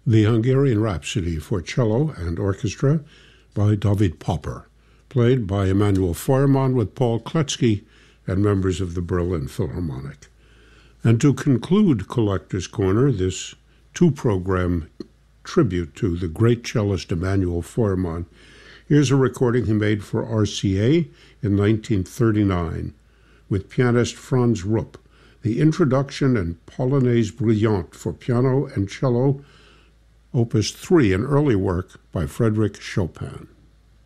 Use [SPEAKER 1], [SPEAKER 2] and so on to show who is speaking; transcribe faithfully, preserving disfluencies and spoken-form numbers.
[SPEAKER 1] The Hungarian Rhapsody for cello and orchestra by David Popper, played by Emanuel Feuermann with Paul Kletzky and members of the Berlin Philharmonic. And to conclude Collector's Corner, this two-program tribute to the great cellist Emanuel Feuermann, here's a recording he made for R C A in nineteen thirty-nine with pianist Franz Rupp, the introduction and Polonaise Brillante for piano and cello, Opus three, an early work by Frédéric Chopin.